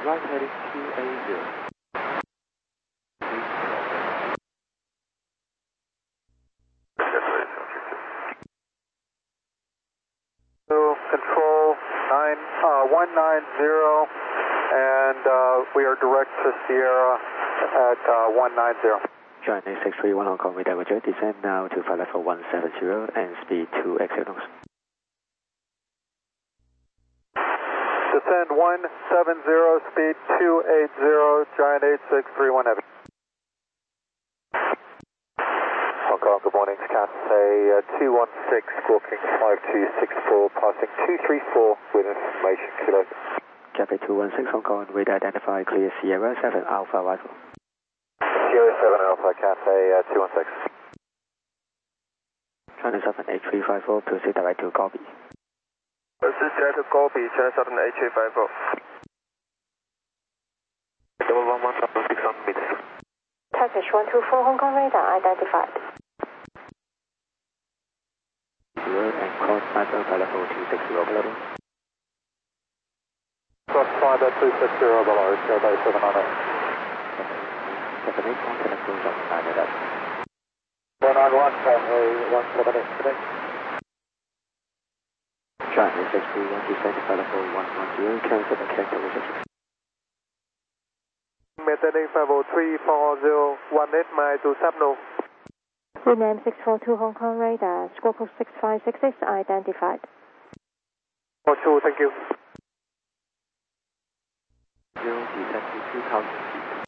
right heading 280. Control 190, and we are direct to Sierra at 190. Giant 631 Hong Kong, Roger. Descend now to flight level 170 and speed 2x signals. Descend 170, speed 280, Giant 8631 Heavy. Hong Kong, good morning, Cathay 216, Squawking 5264, passing 234 with information, kilo. Cathay 216 Hong Kong, read identify, clear Sierra 7 Alpha arrival. Sierra 7 Alpha, Cathay 216. China Southern H354, proceed direct to Gobi. Proceed direct to Gobi, China Southern H354. Double 600 meters. Turkish 124 Hong Kong radar identified. And cross finder flight level 260 below. Cross finder 260 below, Sierra 790. Japanese contact approach on 911. 191, Cathay 178 today. Giant 631, descend to flight level 110, cancel the connector reception. Maintaining 50340, 18 miles to Sabno. Rename 642 Hong Kong radar, Squawk 6566 identified. 42, thank you. 0, descend to 2000 feet.